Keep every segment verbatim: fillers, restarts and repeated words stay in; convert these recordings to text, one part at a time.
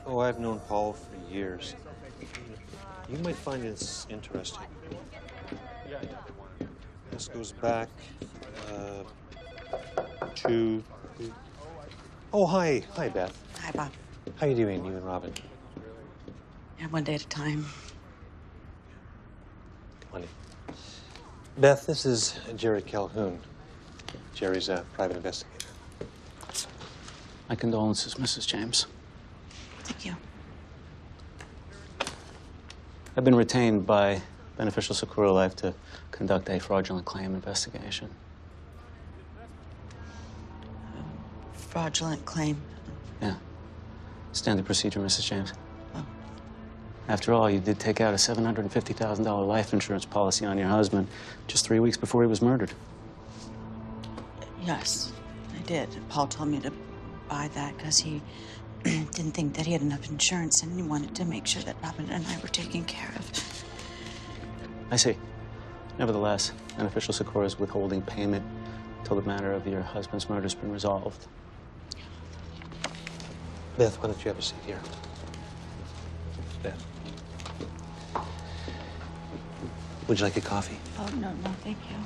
Oh, I've known Paul for years. You might find this interesting. This goes back uh, to... Oh, hi. Hi, Beth. Hi, Bob. How you doing, you and Robin? Yeah, one day at a time. Come on in. Beth, this is Jerry Calhoun. Jerry's a private investigator. My condolences, Missus James. Thank you. I've been retained by Beneficial Sakura Life to conduct a fraudulent claim investigation. Fraudulent claim. Yeah. Standard procedure, Missus James. Oh. After all, you did take out a seven hundred fifty thousand dollar life insurance policy on your husband just three weeks before he was murdered. Yes, I did. Paul told me to buy that because he didn't think that he had enough insurance and he wanted to make sure that Robin and I were taken care of. I see. Nevertheless, Beneficial Sakura is withholding payment until the matter of your husband's murder has been resolved. Beth, why don't you have a seat here? Beth. Would you like a coffee? Oh, no, no, thank you.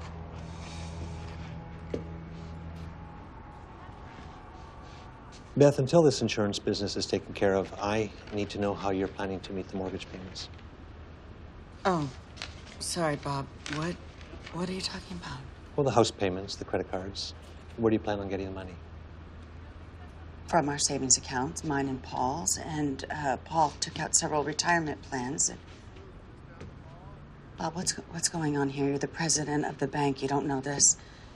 Beth, until this insurance business is taken care of, I need to know how you're planning to meet the mortgage payments. Oh, sorry, Bob. What, what are you talking about? Well, the house payments, the credit cards. Where do you plan on getting the money? From our savings accounts, mine and Paul's, and uh, Paul took out several retirement plans. Bob, what's what's going on here? You're the president of the bank. You don't know this.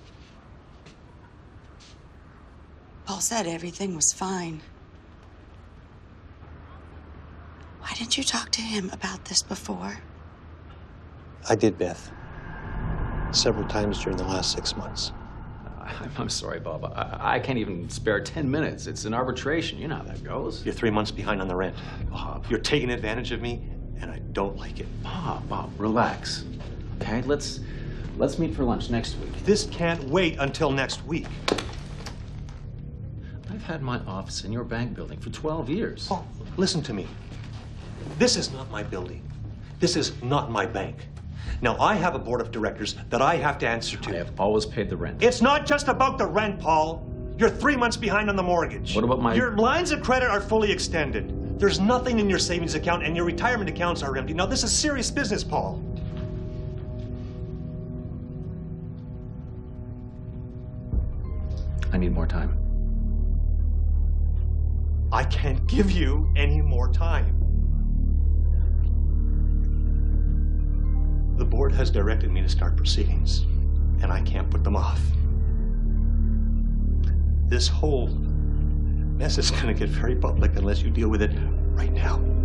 Paul said everything was fine. Why didn't you talk to him about this before? I did, Beth. Several times during the last six months. I'm, I'm sorry, Bob. I, I can't even spare ten minutes. It's an arbitration. You know how that goes. You're three months behind on the rent. Bob. You're taking advantage of me, and I don't like it. Bob, Bob, relax. Okay, let's let's meet for lunch next week. This can't wait until next week. I've had my office in your bank building for twelve years. Paul, listen to me. This is not my building. This is not my bank. Now, I have a board of directors that I have to answer to. I have always paid the rent. It's not just about the rent, Paul. You're three months behind on the mortgage. What about my... Your lines of credit are fully extended. There's nothing in your savings account, and your retirement accounts are empty. Now, this is serious business, Paul. I need more time. I can't give you any more time. The board has directed me to start proceedings, and I can't put them off. This whole mess is going to get very public unless you deal with it right now.